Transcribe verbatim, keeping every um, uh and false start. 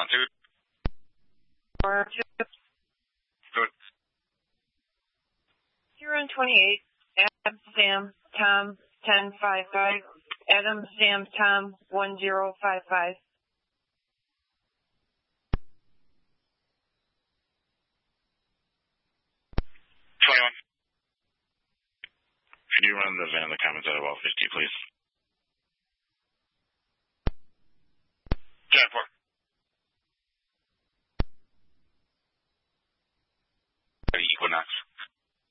Altitude. Four two. Good. Zero and twenty-eight. Adam Sam Tom ten five five. Adam Sam Tom one zero five five. twenty-one. Could you run the van the comments at about fifty, please?